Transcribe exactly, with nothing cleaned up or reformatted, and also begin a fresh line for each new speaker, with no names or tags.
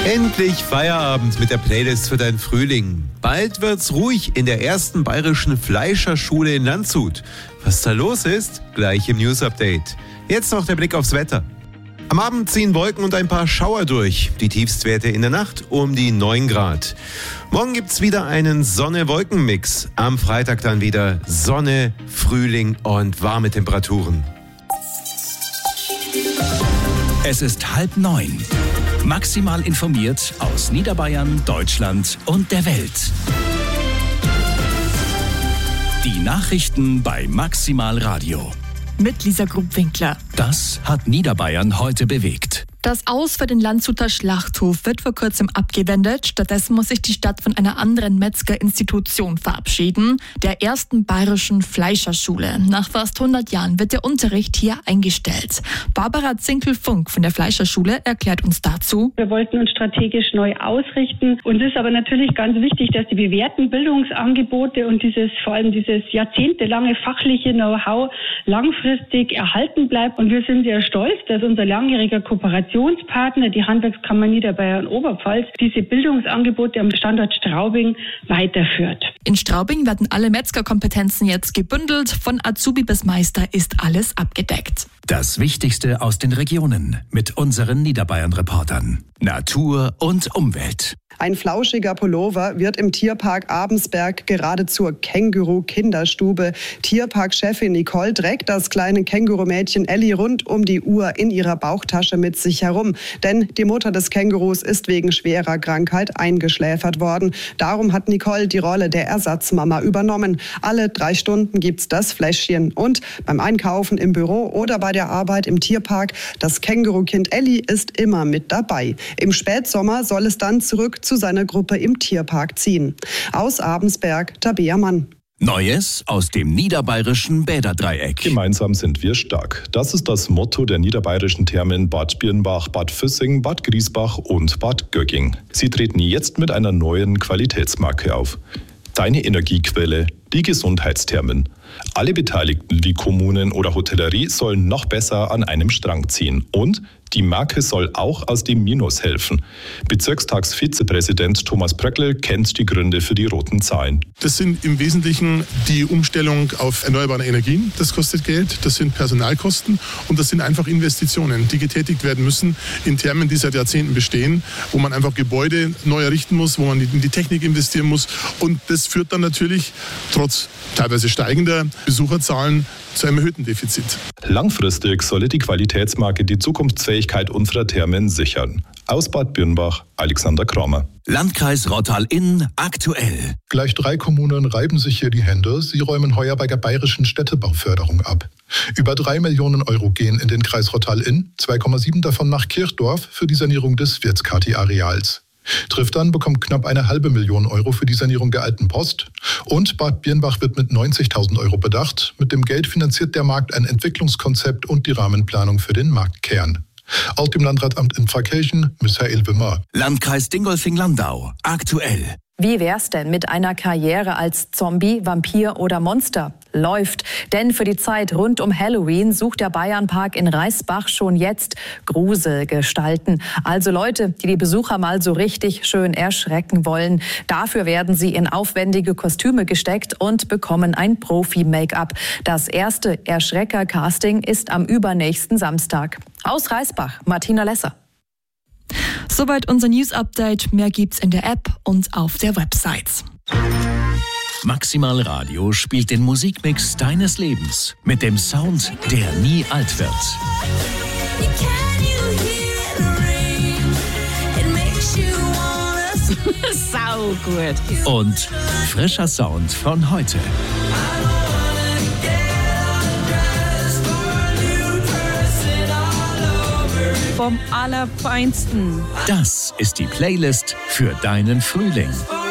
Endlich Feierabend mit der Playlist für deinen Frühling. Bald wird's ruhig in der ersten bayerischen Fleischerschule in Landshut. Was da los ist, gleich im News-Update. Jetzt noch der Blick aufs Wetter. Am Abend ziehen Wolken und ein paar Schauer durch. Die Tiefstwerte in der Nacht um die neun Grad. Morgen gibt's wieder einen Sonne-Wolken-Mix. Am Freitag dann wieder Sonne, Frühling und warme Temperaturen.
Es ist halb neun. Maximal informiert aus Niederbayern, Deutschland und der Welt. Die Nachrichten bei Maximal Radio.
Mit Lisa Grubwinkler.
Das hat Niederbayern heute bewegt.
Das Aus für den Landshuter Schlachthof wird vor kurzem abgewendet. Stattdessen muss sich die Stadt von einer anderen Metzgerinstitution verabschieden, der ersten bayerischen Fleischerschule. Nach fast hundert Jahren wird der Unterricht hier eingestellt. Barbara Zinkel-Funk von der Fleischerschule erklärt uns dazu.
Wir wollten uns strategisch neu ausrichten. Und es ist aber natürlich ganz wichtig, dass die bewährten Bildungsangebote und dieses vor allem dieses jahrzehntelange fachliche Know-how langfristig erhalten bleibt. Und wir sind sehr stolz, dass unser langjähriger Kooperationspartner, die Handwerkskammer Niederbayern-Oberpfalz, diese Bildungsangebote am Standort Straubing weiterführt.
In Straubing werden alle Metzgerkompetenzen jetzt gebündelt. Von Azubi bis Meister ist alles abgedeckt.
Das Wichtigste aus den Regionen mit unseren Niederbayern-Reportern. Natur und Umwelt.
Ein flauschiger Pullover wird im Tierpark Abensberg gerade zur Känguru-Kinderstube. Tierparkchefin Nicole trägt das kleine Kängurumädchen Ellie rund um die Uhr in ihrer Bauchtasche mit sich herum. Denn die Mutter des Kängurus ist wegen schwerer Krankheit eingeschläfert worden. Darum hat Nicole die Rolle der Ersatzmama übernommen. Alle drei Stunden gibt's das Fläschchen. Und beim Einkaufen im Büro oder bei der Arbeit im Tierpark, das Kängurukind Ellie ist immer mit dabei. Im Spätsommer soll es dann zurück zu seiner Gruppe im Tierpark ziehen. Aus Abensberg, Tabea Mann.
Neues aus dem niederbayerischen Bäderdreieck.
Gemeinsam sind wir stark. Das ist das Motto der niederbayerischen Thermen Bad Birnbach, Bad Füssing, Bad Griesbach und Bad Gögging. Sie treten jetzt mit einer neuen Qualitätsmarke auf. Deine Energiequelle, die Gesundheitsthermen. Alle Beteiligten wie Kommunen oder Hotellerie sollen noch besser an einem Strang ziehen. Und die Marke soll auch aus dem Minus helfen. Bezirkstagsvizepräsident Thomas Pröckl kennt die Gründe für die roten Zahlen.
Das sind im Wesentlichen die Umstellung auf erneuerbare Energien. Das kostet Geld. Das sind Personalkosten. Und das sind einfach Investitionen, die getätigt werden müssen in Thermen, die seit Jahrzehnten bestehen, wo man einfach Gebäude neu errichten muss, wo man in die Technik investieren muss. Und das führt dann natürlich trotz teilweise steigender Besucherzahlen zu einem erhöhten Defizit.
Langfristig solle die Qualitätsmarke die Zukunftsfähigkeit unserer Thermen sichern. Aus Bad Birnbach, Alexander Kramer.
Landkreis Rottal-Inn aktuell.
Gleich drei Kommunen reiben sich hier die Hände. Sie räumen heuer bei der bayerischen Städtebauförderung ab. Über drei Millionen Euro gehen in den Kreis Rottal-Inn, zwei Komma sieben davon nach Kirchdorf für die Sanierung des Wirtskati-Areals. Triftern bekommt knapp eine halbe Million Euro für die Sanierung der Alten Post. Und Bad Birnbach wird mit neunzigtausend Euro bedacht. Mit dem Geld finanziert der Markt ein Entwicklungskonzept und die Rahmenplanung für den Marktkern. Aus dem Landratsamt in Pfarrkirchen, Michael Wimmer.
Landkreis Dingolfing-Landau, aktuell.
Wie wär's denn mit einer Karriere als Zombie, Vampir oder Monster? Läuft. Denn für die Zeit rund um Halloween sucht der Bayernpark in Reisbach schon jetzt Gruselgestalten. Also Leute, die die Besucher mal so richtig schön erschrecken wollen. Dafür werden sie in aufwendige Kostüme gesteckt und bekommen ein Profi-Make-up. Das erste Erschrecker-Casting ist am übernächsten Samstag. Aus Reisbach, Martina Lesser.
Soweit unser News-Update. Mehr gibt's in der App und auf der Website.
Maximal Radio spielt den Musikmix deines Lebens mit dem Sound, der nie alt wird.
Sau gut.
Und frischer Sound von heute.
Vom Allerfeinsten.
Das ist die Playlist für deinen Frühling.